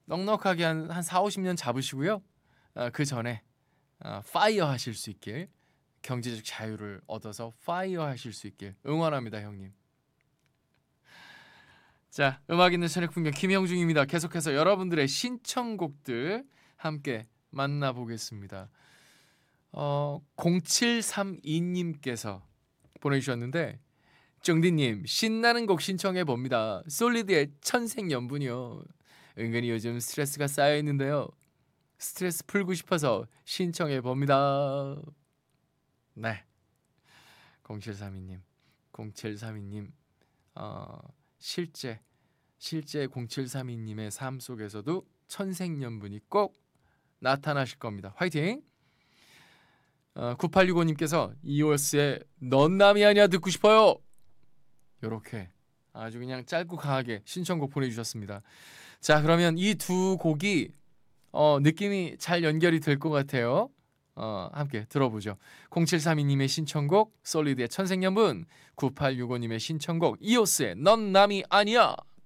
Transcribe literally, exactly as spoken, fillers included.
넉넉하게 한, 한 사, 오십 년 잡으시고요. 아, 그 전에 아, 파이어 하실 수 있길, 경제적 자유를 얻어서 파이어 하실 수 있길 응원합니다, 형님. 자, 음악 있는 저녁 풍경 김형중입니다. 계속해서 여러분들의 신청곡들 함께 만나보겠습니다. 어, 공칠삼이 님께서 보내주셨는데, 정디님 신나는 곡 신청해 봅니다. 솔리드의 천생연분이요. 은근히 요즘 스트레스가 쌓여 있는데요. 스트레스 풀고 싶어서 신청해 봅니다. 네, 공칠삼이 님, 공칠삼이 님, 어, 실제 실제 공칠삼이 님의 삶 속에서도 천생연분이 꼭 나타나실 겁니다. 화이팅! 어, 구팔육오 님께서 이오스의 넌 남이 아니야 듣고 싶어요. 요렇게 아주 그냥 짧고 강하게 신청곡 보내주셨습니다. 자, 그러면 이 두 곡이 어, 느낌이 잘 연결이 될 것 같아요. 어, 함께 들어보죠. 공칠삼이 님의 신청곡 솔리드의 천생연분, 구팔육오 님의 신청곡 이오스의 넌 남이 아니야.